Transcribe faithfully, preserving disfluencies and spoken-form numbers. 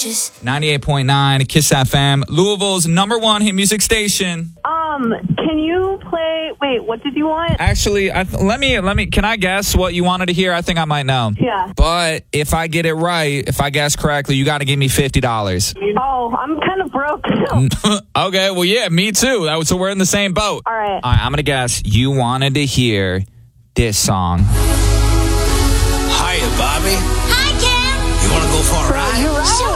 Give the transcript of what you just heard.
bitches. ninety-eight point nine Kiss F M, Louisville's number one hit music station. Um, can you play? Wait, what did you want? Actually, I th- let me let me. Can I guess what you wanted to hear? I think I might know. Yeah. But if I get it right, if I guess correctly, you got to give me fifty dollars. Oh, I'm kind of broke. Okay, well, yeah, me too. That was, so we're in the same boat. All right. All right, I'm gonna guess you wanted to hear this song. Hiya, Bobby. Hi, Cam. You want to go for a ride? Sure.